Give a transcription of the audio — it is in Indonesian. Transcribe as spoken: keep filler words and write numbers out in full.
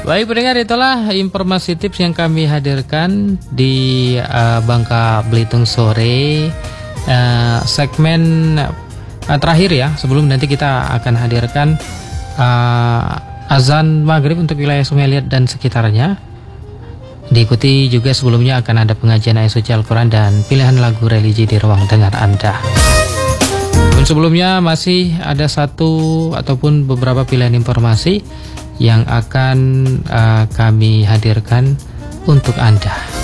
Baik pendengar, itulah informasi tips yang kami hadirkan di uh, Bangka Belitung sore, uh, segmen uh, terakhir ya, sebelum nanti kita akan hadirkan uh, azan maghrib untuk wilayah Sumelit dan sekitarnya. Diikuti juga sebelumnya akan ada pengajian ayat suci Al-Quran dan pilihan lagu religi di ruang dengar Anda. Dan sebelumnya masih ada satu ataupun beberapa pilihan informasi yang akan uh, kami hadirkan untuk Anda.